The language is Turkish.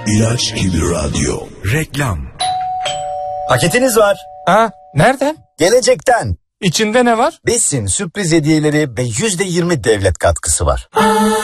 İlaç gibi radyo. Reklam. Paketiniz var. Ha, nereden? Gelecekten. İçinde ne var? Besin, sürpriz hediyeleri ve %20 devlet katkısı var.